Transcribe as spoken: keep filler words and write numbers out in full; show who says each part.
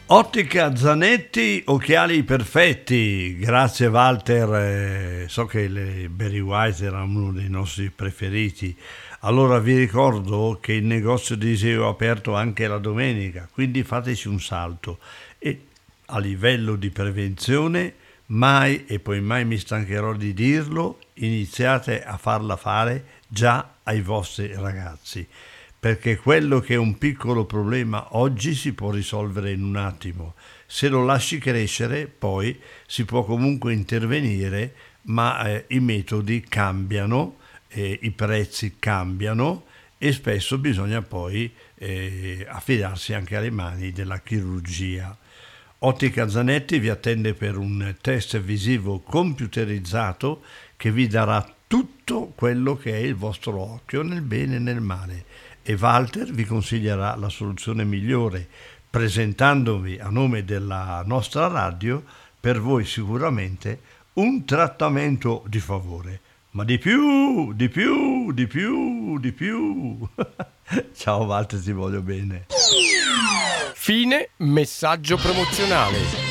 Speaker 1: Ottica Zanetti, occhiali perfetti. Grazie Walter, eh, so che le Barry White era uno dei nostri preferiti. Allora vi ricordo che il negozio di Iseo è aperto anche la domenica, quindi fateci un salto. E a livello di prevenzione, mai e poi mai mi stancherò di dirlo, iniziate a farla fare già ai vostri ragazzi, perché quello che è un piccolo problema oggi si può risolvere in un attimo. Se lo lasci crescere, poi si può comunque intervenire, ma eh, i metodi cambiano, eh, i prezzi cambiano e spesso bisogna poi eh, affidarsi anche alle mani della chirurgia. Ottica Zanetti vi attende per un test visivo computerizzato che vi darà tutto quello che è il vostro occhio nel bene e nel male, e Walter vi consiglierà la soluzione migliore, presentandovi a nome della nostra radio per voi sicuramente un trattamento di favore. Ma di più, di più, di più, di più. Ciao Walter, ti voglio bene.
Speaker 2: Fine messaggio promozionale.